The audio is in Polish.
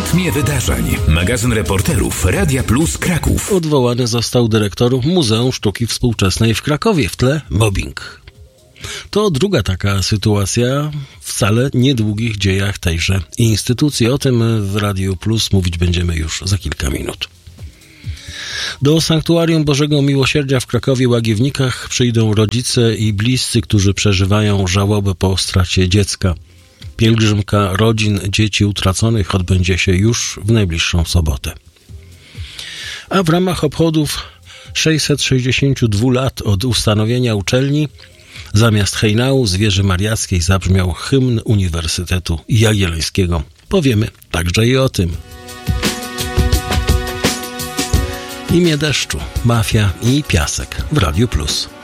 rytmie wydarzeń. Magazyn reporterów Radia Plus Kraków. Odwołany został dyrektor Muzeum Sztuki Współczesnej w Krakowie. W tle mobbing. To druga taka sytuacja w wcale niedługich dziejach tejże instytucji. O tym w Radiu Plus mówić będziemy już za kilka minut. Do Sanktuarium Bożego Miłosierdzia w Krakowie Łagiewnikach przyjdą rodzice i bliscy, którzy przeżywają żałobę po stracie dziecka. Pielgrzymka rodzin dzieci utraconych odbędzie się już w najbliższą sobotę. A w ramach obchodów 662 lat od ustanowienia uczelni zamiast hejnału z wieży mariackiej zabrzmiał hymn Uniwersytetu Jagiellońskiego. Powiemy także i o tym. Imię deszczu, mafia i piasek w Radiu Plus.